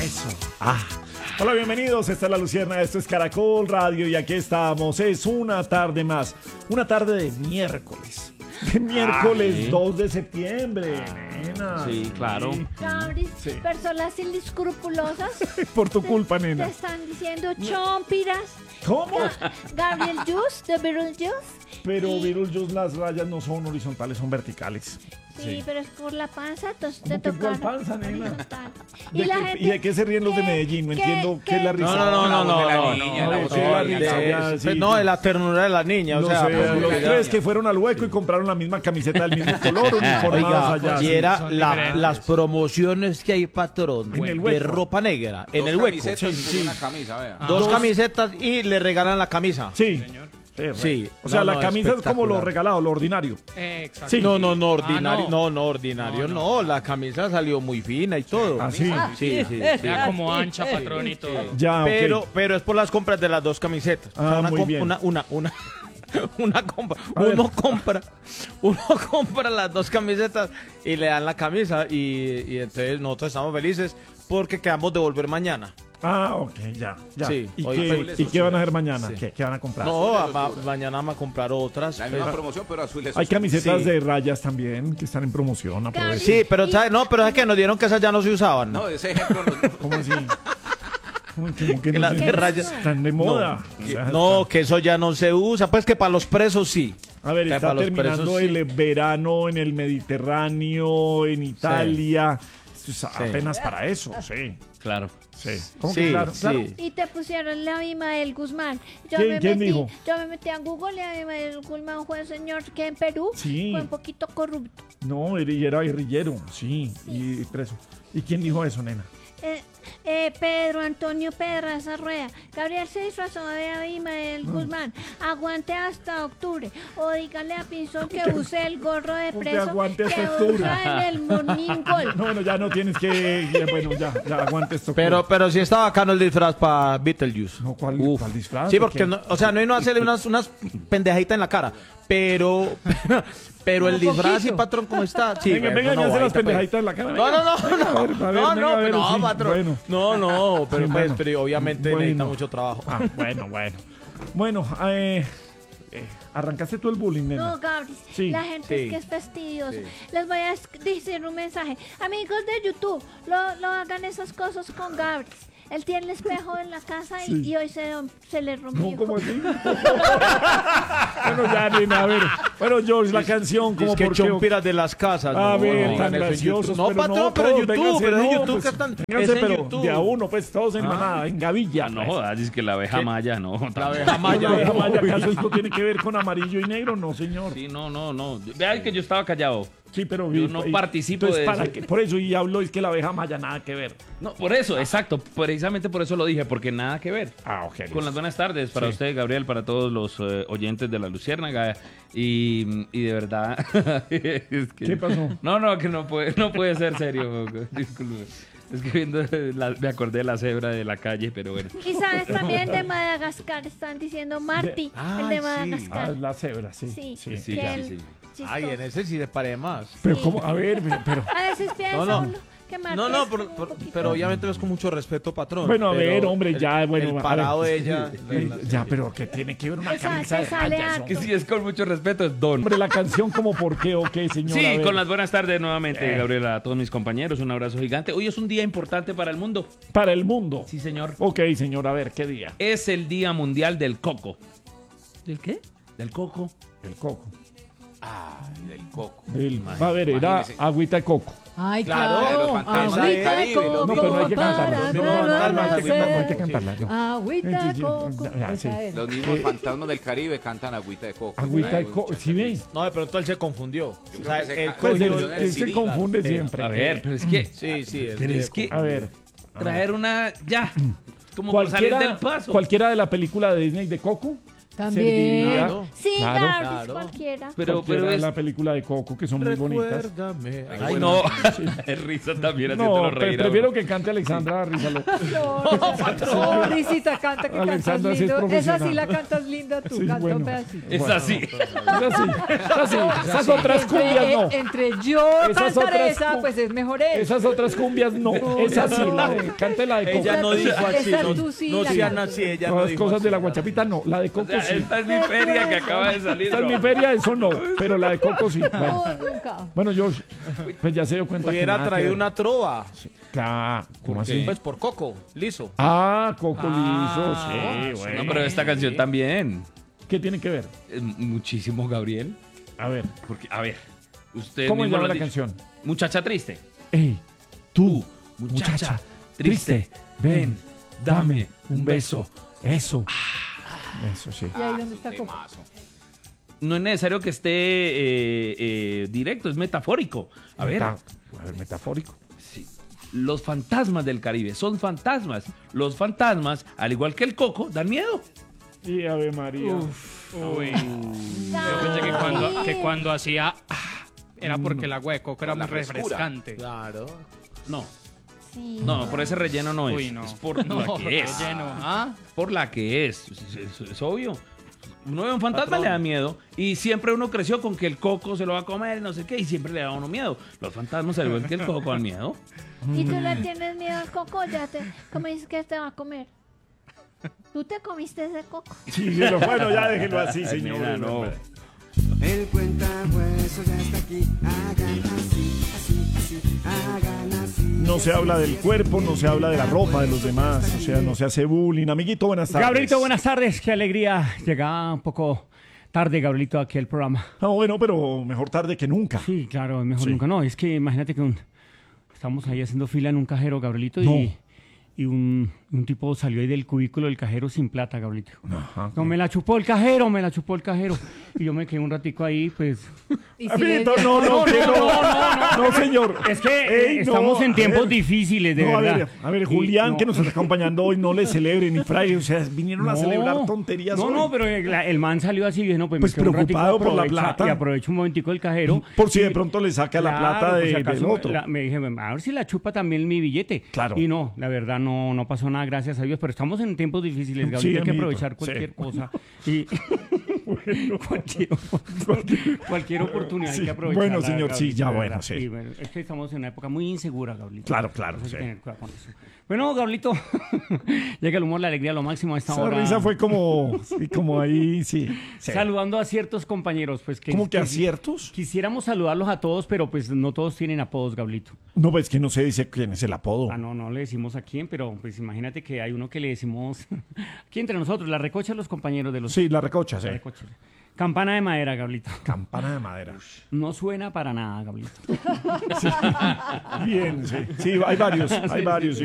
Eso. Hola, bienvenidos. Esta es La Lucierna, esto es Caracol Radio y aquí estamos. Es una tarde más. Una tarde de miércoles. De miércoles 2 de septiembre, nena. Sí, claro. Gabri, Sí. personas inescrupulosas Por tu culpa, te nena. están diciendo chompiras. ¿Cómo? Gabriel Juice, de Beetlejuice. Pero Y- Beetlejuice, las rayas no son horizontales, son verticales. Sí, pero es por la panza, entonces ¿Cómo te que cuál toca panza, nena? horizontal. ¿Y de qué se ríen los de Medellín? No entiendo qué es la risa. No, es la ternura de la niña, No o sea, sé, pues, los que ya- tres que fueron al hueco y compraron la misma camiseta del mismo color, uniformados Oiga, allá. y era son diferentes. las promociones que hay, patrón, En el de hueco. ropa negra, en el hueco. Una camisa, vea. Dos camisetas y le regalan la camisa. Sí. Sí. O sea, No, la no, camisa es como lo espectacular. regalado, lo ordinario. Exacto. Sí. No, ordinario, no. ordinario, no, la camisa salió muy fina y todo. Ah, sí. Sí. Vea como ancha, patrón y todo. Ya, ok. Pero es por las compras de las dos camisetas. Ah, muy bien. Una compra. A ver. Uno compra las dos camisetas y le dan la camisa y entonces nosotros estamos felices porque quedamos de volver mañana. Ah, ok, ya. Sí, ¿Y, hoy- qué van a hacer mañana? Sí. ¿Qué van a comprar? No, mañana vamos a comprar otras. La misma promoción, pero azules. Hay camisetas Sí. de rayas también que están en promoción. Aprovechen. Sí, pero es que nos dieron que esas ya no se usaban. No, ese ejemplo no. ¿Cómo así? ¿Cómo que Que no las se- de rayas. están de moda? O sea, No, que eso ya no se usa. Pues que para los presos sí. A ver, Que está para los terminando presos, el verano en el Mediterráneo, en Italia. Esto es apenas para eso, sí. Claro. Sí. ¿Cómo que claro? Claro. Sí. Y te pusieron la Abimael Guzmán. ¿Quién dijo? Yo me metí a Google y Abimael Guzmán fue un señor que en Perú Sí. fue un poquito corrupto. No, era guerrillero, sí, y preso. ¿Y quién dijo eso, nena? Pedro Antonio Pedraza Rueda. Gabriel se disfrazó de Abimael Guzmán. Aguante hasta octubre. O dígale a Pinzón que use el gorro de ¿Cómo que preso aguante que hasta octubre? usa en el Morning Call. No, bueno, ya no tienes que. Bueno, ya aguante esto. Pero sí está bacano el disfraz para Beetlejuice. No, ¿cuál disfraz? Sí, ¿De porque, qué? no, o sea, no hay no hacerle unas pendejaditas en la cara, pero el disfraz sí, patrón, ¿cómo está? Sí, Venga, bueno, venga, ya se las bobadita, pendejaditas en la cara. No, no, no, venga, a ver, sí, patrón. bueno. No, pero Sí, pues, bueno. pero obviamente Bueno. necesita mucho trabajo. Bueno. Bueno, ¿arrancaste tú el bullying, nena? No, Gabri, Sí, la gente sí, es que es fastidiosa. sí. Les voy a decir un mensaje. Amigos de YouTube, no hagan esas cosas con Gabri. Él tiene el espejo en la casa Sí. y hoy se le rompió. No, ¿cómo así? Bueno, ya, nena, a ver. Bueno, George, la canción, como Es que por qué. chompiras de las casas. A no, ver, no, tan eso en graciosos. YouTube. No, patrón, pero todos, en YouTube, vénganse, pero en no, YouTube pues, que están. vénganse, Es en pero YouTube. de a uno, pues todos en manada, en gavilla. No pues. jodas, es que la abeja maya, no. La abeja maya. La abeja maya, ¿acaso esto tiene que ver con amarillo y negro? No, señor. Sí, no. Vean que yo estaba callado. Sí, pero Yo no participo de ¿para eso. qué? Por eso, y hablo, es que la abeja maya nada que ver. No, por eso, exacto. Precisamente por eso lo dije, porque nada que ver. Ok. Con las buenas tardes para Sí. usted, Gabriel, para todos los oyentes de La Luciérnaga. Y de verdad. es que- ¿Qué pasó? No, que no puede ser serio. Disculpe. Es que viendo me acordé de la cebra de la calle, pero bueno. Y sabes también de Madagascar, están diciendo Marty, el de Madagascar. la cebra, sí. Sí, Sí, que ya, él- sí. chistoso. Ay, en ese sí le paré más. Pero Sí. cómo, a ver, pero. A veces piensa No. uno que Marty No, es como un poquito- pero obviamente es con mucho respeto, patrón. Bueno, a Pero ver, hombre, ya, bueno. El a parado ver. de ella. Ya, pero que tiene que ver una Esa- camisa de esa sale rayas, antes. Que hombre. si es con mucho respeto, es Don. Hombre, la canción como por qué o qué, señor. Sí, A ver. con las buenas tardes nuevamente, Gabriela, a todos mis compañeros, un abrazo gigante. Hoy es un día importante para el mundo. Para el mundo. Sí, señor. Ok, señor, a ver, ¿qué día? Es el Día Mundial del Coco. ¿Del qué? Del coco. El coco. Del coco. A ver, era Imagínese. agüita de coco. Ay, Claro, de los fantasmas del Caribe, los No, pero no hay que para cantarla. No, no hay que cantarla. no. Agüita de coco. Ya, sí. Esa es. Los mismos fantasmas del Caribe cantan agüita de coco. Agüita de Ay, coco. muchacho, ¿Sí ves? No, de pronto él se confundió. Yo O creo sea, que se él ca- Pues cogió Coño, él se CD, confunde siempre. A ver, pero es que Sí, pero es que A ver. traer una ya como por salir del paso. Cualquiera de la película de Disney de Coco. También. Claro. Sí, Claro. Gardis, Claro. cualquiera. Pero Es es... la película de Coco, que son muy bonitas. Recuérdame. Ay, no. Es risa también No, haciéndolo reír. prefiero que cante Alexandra Rízalo. No, Risita, canta que cantas Alexandra sí es lindo. Esa profesional. sí la cantas linda tú, Sí, canta bueno. un pedacito. Es Bueno. así. Esas otras cumbias no. Entre yo Esas cantar otras esa, pues es mejor esa. Esas otras cumbias no. Esa sí, cante la de Coco. Ella no Esa- dijo así. esa No, tú sí no la sean cantas. así. Ella No, no las dijo cosas así. de la guachapita no. La de O Coco sea, sí. esta es mi feria que acaba de salir. Esta es mi feria, eso no. Pero la de Coco sí. Bueno, No, nunca. bueno Josh, pues ya se dio cuenta que Hubiera nada que traído ver. una trova. Claro, ¿cómo así? Pues por Coco, liso. Ah, Coco liso, sí, bueno. No, pero esta canción también. ¿Qué tiene que ver? Muchísimo, Gabriel. A ver, Porque, a ver, usted ¿cómo mismo llama lo ha la dicho. canción? Muchacha triste. Ey, tú, muchacha triste, ven, dame un beso. Eso. Eso sí. ¿Y ahí dónde está Coco? Temazo. No es necesario que esté directo, es metafórico. A ver, Metafórico. sí, los fantasmas del Caribe son fantasmas. Los fantasmas, al igual que el coco, dan miedo. Y Ave María. Uy. Yo pensé que cuando hacía era porque el agua de coco era Por la muy frescura. refrescante. Claro. No, Sí. no, por ese relleno no es. Uy, no. Es por la que es. Relleno, ¿ah? Por la que es. Es obvio. Uno ve un fantasma, le da miedo. Y siempre uno creció con que el coco se lo va a comer y no sé qué. Y siempre le da a uno miedo. Los fantasmas, al igual que el coco, dan miedo. ¿Y tú le tienes miedo al coco? ¿Cómo dices que te va a comer? ¿Tú te comiste ese coco? Sí, pero bueno, ya déjelo así, Ay, señor. mira, no. El cuentahueso ya está aquí. Hagan así, así, así. Hagan así. No se habla del cuerpo, no se habla de la ropa de los demás, o sea, no se hace bullying. Amiguito, buenas tardes. Gabrielito, buenas tardes. Qué alegría. Llegaba un poco tarde, Gabrielito, aquí al programa. Ah, bueno, pero mejor tarde que nunca. Sí, claro, mejor Sí. nunca. No, es que imagínate que estamos ahí haciendo fila en un cajero, Gabrielito, No. y un tipo salió ahí del cubículo del cajero sin plata, Gabrielito. Ajá. No, me la chupó el cajero, me la chupó el cajero. Y yo me quedé un ratico ahí, pues... Y si le- Amiguito, no, señor. Es que Ey, no, estamos en a tiempos ver. difíciles, de No, verdad. a ver, Y Julián, no. que nos está acompañando hoy, no le celebre ni fraile. O sea, vinieron a celebrar tonterías No, hoy. no, pero el man salió así y dije, no, pues, Pues me quedo un ratico, preocupado por la aprovecha- plata. Y aprovecho un momentico el cajero. Por si Y- de pronto le saca la Claro, plata por si del acaso otro. me dije, a ver si la chupa también mi billete. Claro. Y no, la verdad no pasó nada, gracias a Dios. Pero estamos en tiempos difíciles, Gabriel. Sí, hay que amiguito, aprovechar cualquier sí. cosa. Y cualquier oportunidad hay Sí, que aprovechar. bueno, señor, sí, ya, bueno, sí. Bueno, es que estamos en una época muy insegura, Gabriel. Claro, claro, Hay que sí. tener cuidado con eso. Bueno, Gabrielito, llega el humor, la alegría, lo máximo a esta Esa hora. risa fue como, sí, como ahí, sí. Sí. Saludando a ciertos compañeros, pues que... ¿Cómo que aciertos? Quisiéramos saludarlos a todos, pero pues no todos tienen apodos, Gabrielito. No, pues que no se dice quién es el apodo. Ah, no le decimos a quién, pero pues imagínate que hay uno que le decimos aquí entre nosotros, la recocha de los compañeros de los... Sí, la recocha, sí. La recocha. Campana de madera, Gabrielito. Campana de madera. No suena para nada, Gabrielito. Bien, sí. Sí, hay varios, sí.